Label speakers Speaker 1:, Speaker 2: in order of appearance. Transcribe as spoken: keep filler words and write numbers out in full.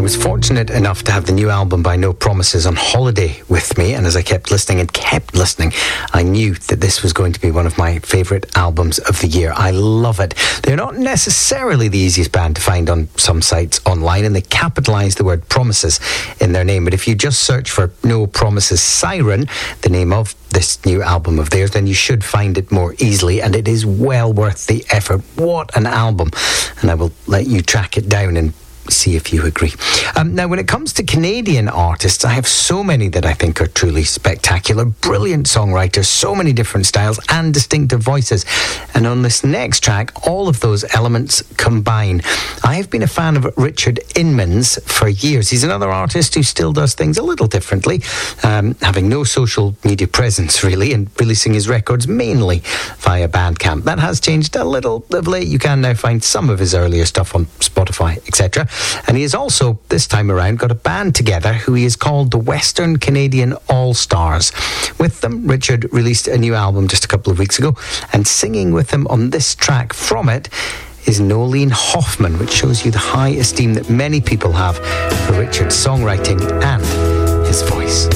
Speaker 1: was fortunate enough to have the new album by No Promises on holiday with me, and as I kept listening and kept listening, I knew that this was going to be one of my favourite albums of the year. I love it. They're not necessarily the easiest band to find on some sites online, and they capitalise the word promises in their name, but if you just search for No Promises Siren, the name of this new album of theirs, then you should find it more easily, and it is well worth the effort. What an album. And I will let you track it down and see if you agree. Um, now, when it comes to Canadian artists, I have so many that I think are truly spectacular. Brilliant songwriters, so many different styles and distinctive voices. And on this next track, all of those elements combine. I have been a fan of Richard Inman's for years. He's another artist who still does things a little differently, um, having no social media presence really, and releasing his records mainly via Bandcamp. That has changed a little of late. You can now find some of his earlier stuff on Spotify, et cetera. And he has also, this time around, got a band together who he has called the Western Canadian All-Stars. With them, Richard released a new album just a couple of weeks ago, and singing with him on this track from it is Nolene Hoffman, which shows you the high esteem that many people have for Richard's songwriting and his voice.